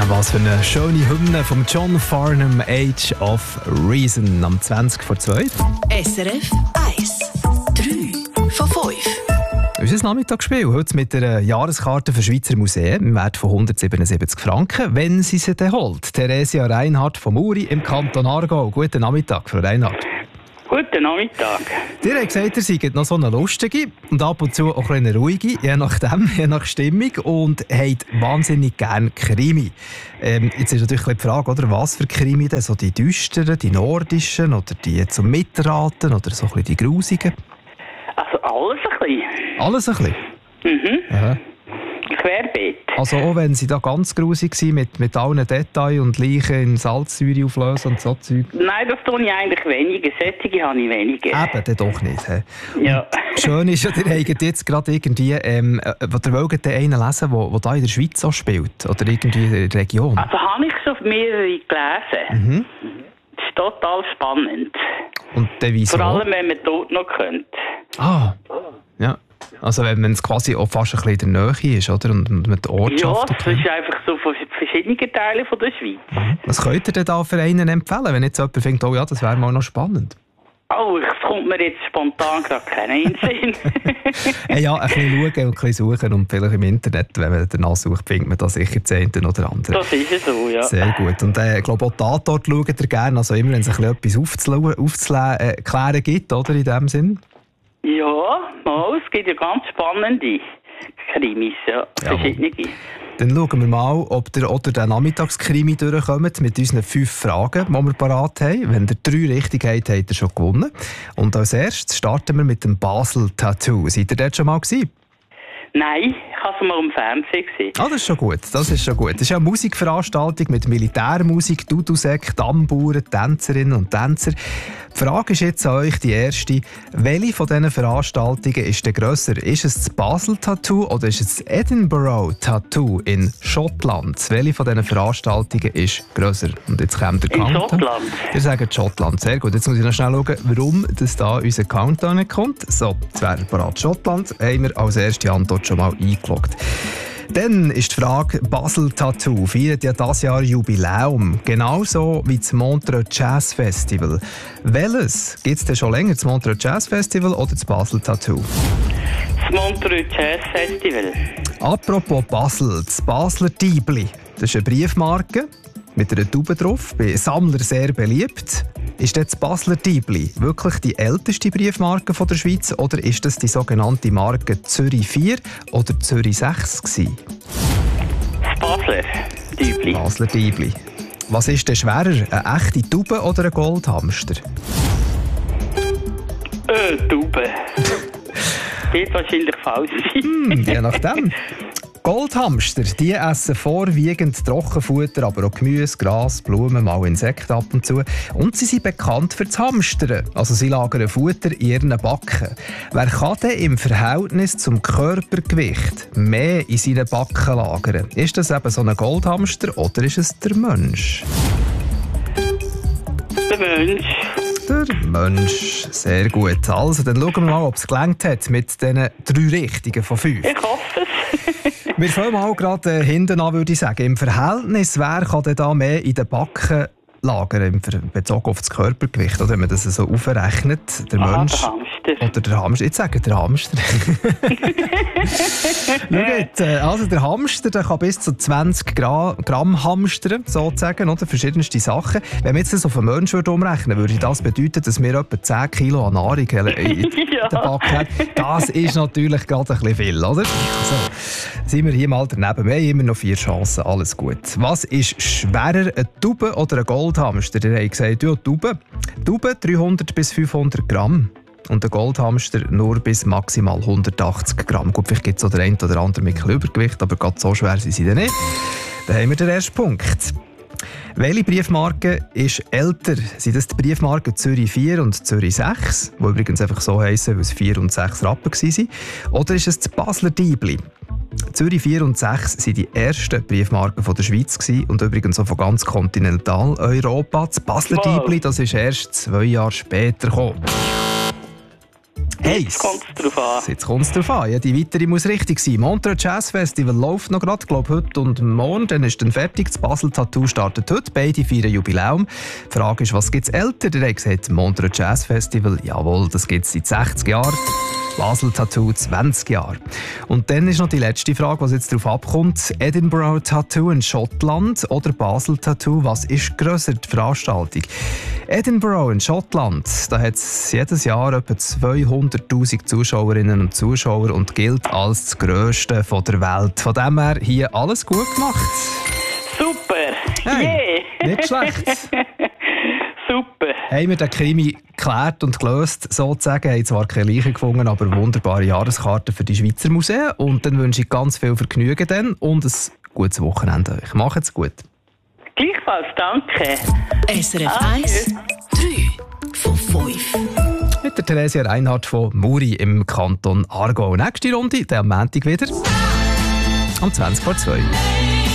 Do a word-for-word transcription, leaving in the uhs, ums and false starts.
Was für eine schöne Hymne von John Farnham, Age of Reason, am zwanzig vor zwei. S R F eins. drei von fünf. Unser Nachmittagsspiel heute mit einer Jahreskarte für Schweizer Museen im Wert von hundertsiebenundsiebzig Franken, wenn sie sie dann holt. Theresia Reinhardt von Muri im Kanton Aargau. Guten Nachmittag, Frau Reinhardt. Guten Nachmittag. Ihr habt gesagt, ihr seid noch so eine lustige und ab und zu auch eine ruhige, je nachdem, je nach Stimmung, und habt wahnsinnig gerne Krimi. Ähm, jetzt ist natürlich die Frage, oder, was für Krimi denn? So die düsteren, die nordischen oder die zum Mitraten oder so ein bisschen die grusigen? Also alles ein bisschen. Alles ein bisschen? Mhm. Aha. Querbeet. Also auch wenn sie da ganz grusig waren mit, mit allen Details und Leichen in Salzsäure auflösen und so Zeug? Nein, das tue ich eigentlich weniger. Sättige habe ich weniger. Eben, dann doch nicht. He? Ja. Schön ist ja, ihr habt jetzt gerade irgendwie, ähm, äh, ihr wollt den einen lesen, der, der da in der Schweiz auch spielt? Oder irgendwie in der Region? Also habe ich schon mehrere gelesen. Mhm. Das ist total spannend. Und dann wieso? Vor allem, wenn man dort noch könnte. Ah, ja. Also wenn man es quasi auch fast ein bisschen in der Nähe ist, oder? Und, und mit der Ja, Ortschaft. das ist einfach so von verschiedenen Teilen von der Schweiz. Mhm. Was könnt ihr denn da für einen empfehlen, wenn jetzt jemand denkt, oh ja, das wäre mal noch spannend? Oh, es kommt mir jetzt spontan gerade keiner in den Sinn. Hey, ja, ein bisschen schauen und ein bisschen suchen und vielleicht im Internet, wenn man danach sucht, findet man da sicher das eine oder andere. Das ist es so, ja. Sehr gut. Und äh, ich glaube, auch Tatort schaut ihr gerne, also immer, wenn es ein bisschen etwas aufzuklären äh, klären gibt, oder, in dem Sinn? Ja, mal, es gibt ja ganz spannende Krimis, ja. Verschiedene. Dann schauen wir mal, ob ihr oder den Nachmittagskrimi durchkommt mit unseren fünf Fragen, die wir parat haben. Wenn ihr drei richtig habt, habt ihr schon gewonnen. Und als erstes starten wir mit dem Basel Tattoo. Seid ihr dort schon mal gewesen? Nein, ich habe es mal im Fernsehen gesehen. Ah, das ist schon gut. Das ist schon gut. Das ist ja eine Musikveranstaltung mit Militärmusik, Dudusek, Tamburen, Tänzerinnen und Tänzer. Die Frage ist jetzt an euch die erste. Welche von diesen Veranstaltungen ist denn grösser? Ist es das Basel Tattoo oder ist es das Edinburgh Tattoo in Schottland? Welche von diesen Veranstaltungen ist grösser? Und jetzt kommt der In Countdown. Schottland. Ihr sagt Schottland. Sehr gut. Jetzt muss ich noch schnell schauen, warum das da unser Countdown nicht kommt. So, jetzt wäre parat Schottland. Haben wir als erste Antwort schon mal eingeloggt. Dann ist die Frage, Basel Tattoo feiert ja dieses Jahr Jubiläum, genauso wie das Montreux Jazz Festival. Welches gibt es denn schon länger, das Montreux Jazz Festival oder das Basel Tattoo? Das Montreux Jazz Festival. Apropos Basel, das Basler Diebli, das ist eine Briefmarke mit einer Taube drauf, bei Sammlern sehr beliebt. Ist das Basler Diebli wirklich die älteste Briefmarke von der Schweiz oder ist das die sogenannte Marke Zürich vier oder Zürich sechs gewesen? Das Basler Diebli. Basler Diebli. Was ist denn schwerer, eine echte Taube oder ein Goldhamster? Äh, Taube. Wird wahrscheinlich falsch sein. Hm, je nachdem. Goldhamster, die essen vorwiegend Trockenfutter, aber auch Gemüse, Gras, Blumen, mal Insekten ab und zu. Und sie sind bekannt für das Hamstern. Also sie lagern Futter in ihren Backen. Wer kann denn im Verhältnis zum Körpergewicht mehr in seinen Backen lagern? Ist das eben so ein Goldhamster oder ist es der Mensch? Der Mensch. Der Mensch. Sehr gut. Also, dann schauen wir mal, ob es gelangt hat mit diesen drei Richtigen von fünf. Ich hoffe es. Wir fangen mal gerade äh, hinten an, würde ich sagen. Im Verhältnis, wer kann denn da mehr in den Backen lagern, im Ver- bezogen auf das Körpergewicht? Oder wenn man das so aufrechnet, der Aha, Mensch der Hamster. oder der Hamster. Jetzt sagen der Hamster. Schaut, äh, also der Hamster, der kann bis zu zwanzig Gra- Gramm hamstern, sozusagen, oder? Verschiedenste Sachen. Wenn man jetzt das auf einen Menschen würde umrechnen würde, das bedeuten, dass wir etwa zehn Kilo an Nahrung in, in Ja. den Backen haben. Das ist natürlich gerade ein bisschen viel, oder? So, sind wir hier mal daneben. Wir haben immer noch vier Chancen. Alles gut. Was ist schwerer, eine Taube oder ein Goldhamster? Ihr habt gesagt, ja, Taube. Taube dreihundert bis fünfhundert Gramm. Und der Goldhamster nur bis maximal hundertachtzig Gramm. Gut, vielleicht gibt es auch der eine oder andere mit Übergewicht, aber gerade so schwer sind sie dann nicht. Dann haben wir den ersten Punkt. Welche Briefmarke ist älter? Sind das die Briefmarken Zürich vier und Zürich sechs, die übrigens einfach so heissen, weil es vier und sechs Rappen waren? Oder ist es das Basler Diebli? Zürich vier und sechs waren die ersten Briefmarken von der Schweiz gewesen und übrigens auch von ganz Kontinentaleuropa. Das Basler Wow. Diebli, das ist erst zwei Jahre später gekommen. Jetzt kommt es drauf an. Jetzt kommt es drauf an. Ja, die weitere muss richtig sein. Montreux Jazz Festival läuft noch gerade, glaube heute und morgen. Dann ist dann fertig. Das Basel Tattoo startet heute. Beide feiern Jubiläum. Die Frage ist, was gibt es älter? Der hat gesagt, Montreux Jazz Festival. Jawohl, das gibt es seit sechzig Jahren. Basel Tattoo zwanzig Jahre. Und dann ist noch die letzte Frage, was jetzt darauf abkommt. Edinburgh Tattoo in Schottland oder Basel Tattoo, was ist grösser, die Veranstaltung? Edinburgh in Schottland, da hat es jedes Jahr etwa zweihunderttausend Zuschauerinnen und Zuschauer und gilt als das Grösste von der Welt. Von dem her hier alles gut gemacht. Super! Hey, yeah. Nicht schlecht. Super. Haben wir den Krimi geklärt und gelöst, sozusagen. Haben zwar keine Leiche gefunden, aber wunderbare Jahreskarten für die Schweizer Museen. Und dann wünsche ich ganz viel Vergnügen dann und ein gutes Wochenende euch. Macht's gut. Gleichfalls, danke. S R F eins, drei von fünf. Mit der Theresia Reinhardt von Muri im Kanton Aargau. Nächste Runde, der am Montag wieder. Um zwanzig vor zwei.